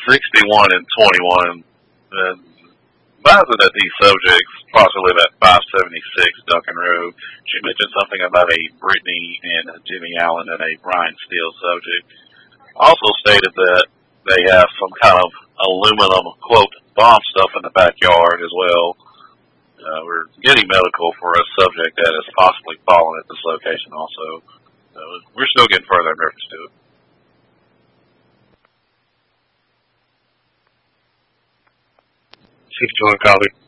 61 and 21. And advising that these subjects possibly live at 576 Duncan Road. She mentioned something about a Brittany and a Jimmy Allen and a Brian Steele subject. Also stated that they have some kind of aluminum, quote, bomb stuff in the backyard as well. We're getting medical for a subject that has possibly fallen at this location also. We're still getting further in reference to it. 61 copy.